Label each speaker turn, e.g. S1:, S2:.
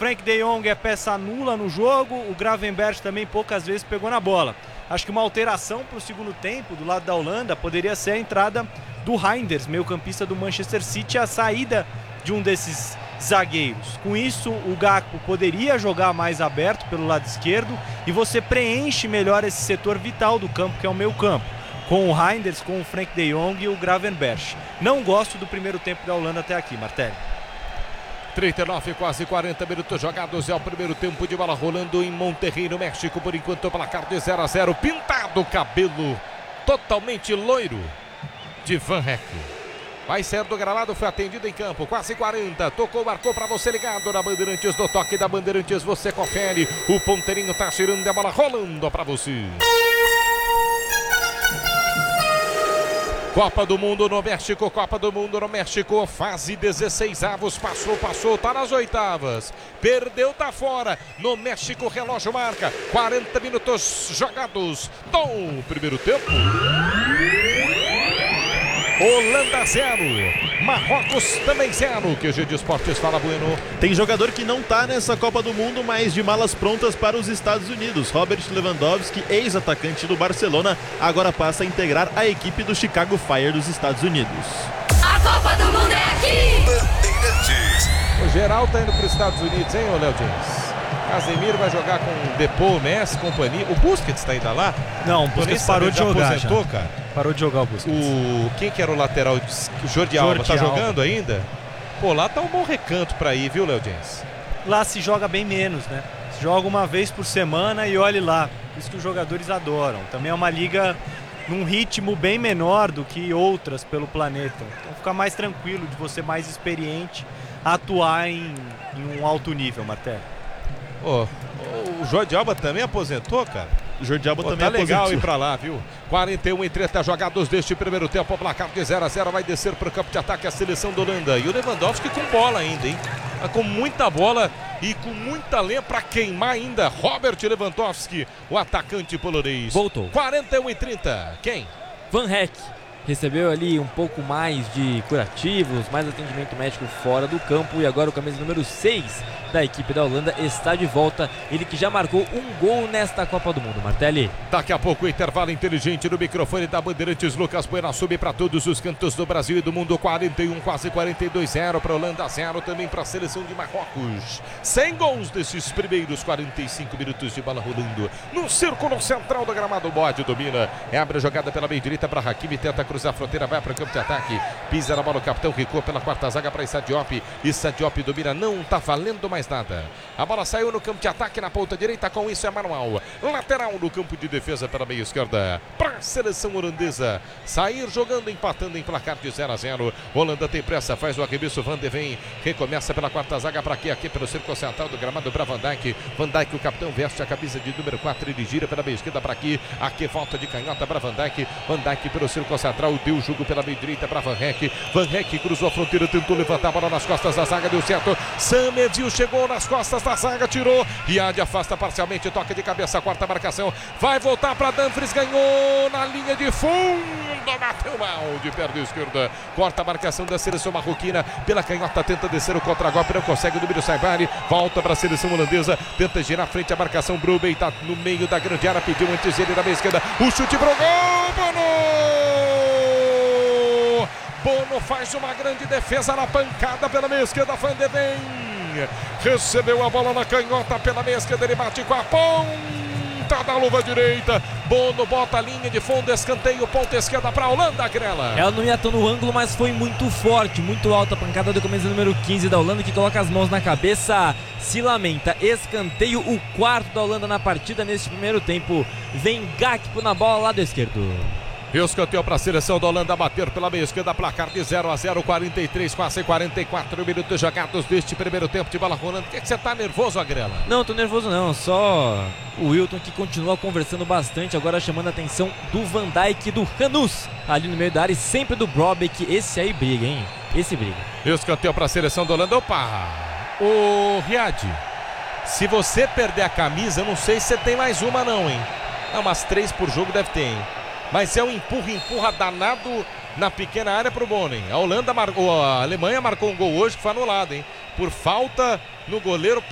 S1: Frank de Jong é peça nula no jogo, o Gravenberch também poucas vezes pegou na bola. Acho que uma alteração para o segundo tempo do lado da Holanda poderia ser a entrada do Reinders, meio-campista do Manchester City, a saída de um desses zagueiros. Com isso, o Gakpo poderia jogar mais aberto pelo lado esquerdo e você preenche melhor esse setor vital do campo, que é o meio-campo, com o Reinders, com o Frank de Jong e o Gravenberch. Não gosto do primeiro tempo da Holanda até aqui, Martelli.
S2: 39, quase 40 minutos jogados. É o primeiro tempo de bola rolando em Monterrey, no México. Por enquanto, o placar de 0-0. Pintado o cabelo totalmente loiro de Van Heck. Vai sair do gramado, foi atendido em campo. Quase 40, tocou, marcou para você ligado na Bandeirantes. No toque da Bandeirantes você confere. O ponteirinho tá girando, a bola rolando para você. Copa do Mundo no México, Copa do Mundo no México, fase 16avos, passou, tá nas oitavas, perdeu, tá fora, no México relógio marca, 40 minutos jogados, tom, primeiro tempo. Holanda 0, Marrocos também 0, QG de Esportes, fala Bueno.
S3: Tem jogador que não tá nessa Copa do Mundo, mas de malas prontas para os Estados Unidos. Robert Lewandowski, ex-atacante do Barcelona, agora passa a integrar a equipe do Chicago Fire dos Estados Unidos.
S4: A Copa do Mundo é aqui! Bandeirantes.
S2: O geral tá indo para os Estados Unidos, hein, ô Léo James? Casemiro vai jogar com Depou, Messi, companhia. O Busquets tá ainda lá?
S1: Não, o Busquets parou de jogar.
S2: Aposentou, cara?
S1: Parou de jogar o Busquets.
S2: Quem que era o lateral? O Jordi Alba tá jogando ainda? Pô, lá tá um bom recanto pra ir, viu, Léo James?
S1: Lá se joga bem menos, né? Se joga uma vez por semana e olhe lá. Isso que os jogadores adoram. Também é uma liga num ritmo bem menor do que outras pelo planeta. Então fica mais tranquilo de você mais experiente atuar em um alto nível, Martelli.
S2: O Jordi Alba também aposentou, cara?
S3: O Jordi Alba também
S2: tá legal
S3: aposentou.
S2: ir pra lá, viu? 41 e 30 jogados deste primeiro tempo. O placar de 0-0 vai descer pro campo de ataque a seleção da Holanda. E o Lewandowski com bola ainda, hein? Tá com muita bola e com muita lenha pra queimar ainda. Robert Lewandowski, o atacante polonês.
S5: Voltou.
S2: 41 e 30. Quem?
S5: Van Heck. Recebeu ali um pouco mais de curativos, mais atendimento médico fora do campo e agora o camisa número 6 da equipe da Holanda está de volta. Ele que já marcou um gol nesta Copa do Mundo, Martelli.
S2: Daqui a pouco o intervalo inteligente no microfone da Bandeirantes. Lucas Bueno sube para todos os cantos do Brasil e do mundo. 41, quase 42, 0 para a Holanda, 0 também para a seleção de Marrocos. 100 gols desses primeiros 45 minutos de bola rolando no círculo central do gramado. Bode domina, abre a jogada pela meia direita para Hakimi, tenta cruzar a fronteira, vai para o campo de ataque, pisa na bola o capitão, recua pela quarta zaga para Issa Diop. Issa Diop domina, não tá valendo mais nada. A bola saiu no campo de ataque na ponta direita, com isso é manual. Lateral no campo de defesa pela meia esquerda para a seleção holandesa sair jogando, empatando em placar de 0-0. Holanda tem pressa, faz o arremesso, Van de Ven recomeça pela quarta zaga para aqui pelo círculo central do gramado para Van Dijk. Van Dijk, o capitão, veste a camisa de número 4, ele gira pela meia esquerda para aqui volta de canhota para Van Dijk. Van Dijk pelo círculo central, deu o jogo pela meia direita para Van Heck. Van Heck cruzou a fronteira, tentou levantar a bola nas costas da zaga, deu certo. Sam Edil chegou nas costas da zaga, tirou. Riad afasta parcialmente, toca de cabeça, quarta marcação. Vai voltar para Dumfries, ganhou na linha de fundo, bateu mal de perna esquerda. Corta a marcação da seleção marroquina pela canhota, tenta descer o contra-golpe, não consegue, o número Saibari. Volta para a seleção holandesa, tenta girar frente à marcação. Brubey está no meio da grande área, pediu antes ele da meia esquerda. O chute pro gol, Bono faz uma grande defesa na pancada pela meia esquerda. Van de Ven recebeu a bola na canhota pela meia esquerda, ele bate com a ponta da luva direita. Bono bota a linha de fundo, escanteio, ponta esquerda para a Holanda, Grela.
S5: Ela não ia tão no ângulo, mas foi muito forte, muito alta a pancada do camisa número 15 da Holanda, que coloca as mãos na cabeça, se lamenta. Escanteio, o quarto da Holanda na partida neste primeiro tempo. Vem Gakpo na bola, lado esquerdo.
S2: Escanteio para a seleção da Holanda bater pela meia esquerda, placar de 0-0, 43, quase 44 minutos jogados deste primeiro tempo de bola rolando. Por que você tá nervoso, Agrela?
S5: Não, tô nervoso não, só o Wilton que continua conversando bastante, agora chamando a atenção do Van Dijk e do Hanus ali no meio da área e sempre do Brobeck. Esse aí briga, hein? Esse briga.
S2: Escanteio para a seleção da Holanda. Opa! O Riad, se você perder a camisa, eu não sei se você tem mais uma não, hein? Não, umas 3 por jogo deve ter, hein? Mas é um empurra danado na pequena área para o Bono, hein? A Alemanha marcou um gol hoje que foi anulado, hein? Por falta no goleiro